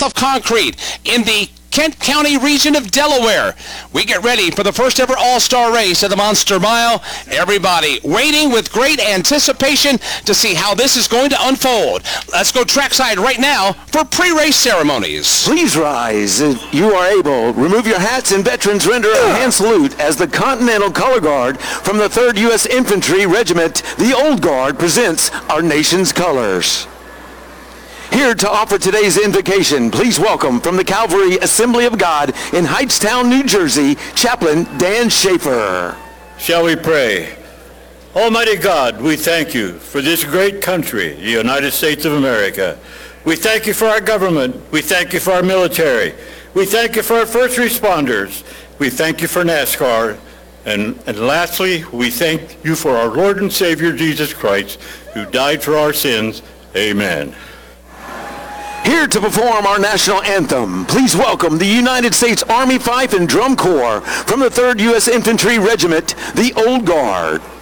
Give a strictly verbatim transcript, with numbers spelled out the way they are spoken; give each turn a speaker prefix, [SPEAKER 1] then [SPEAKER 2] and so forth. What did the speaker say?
[SPEAKER 1] of Concrete in the Kent County region of Delaware. We get ready for the first ever all-star race of the Monster Mile. Everybody waiting with great anticipation to see how this is going to unfold. Let's go trackside right now for pre-race ceremonies.
[SPEAKER 2] Please rise. If you are able, remove your hats and veterans render a hand salute as the Continental Color Guard from the third U S Infantry Regiment, the Old Guard, presents our nation's colors. Here to offer today's invocation, please welcome from the Calvary Assembly of God in Hightstown, New Jersey, Chaplain Dan Schaefer.
[SPEAKER 3] Shall we pray? Almighty God, we thank you for this great country, the United States of America. We thank you for our government. We thank you for our military. We thank you for our first responders. We thank you for NASCAR. And, and lastly, we thank you for our Lord and Savior, Jesus Christ, who died for our sins. Amen.
[SPEAKER 2] Here to perform our national anthem, please welcome the United States Army Fife and Drum Corps from the third U S Infantry Regiment, the Old Guard.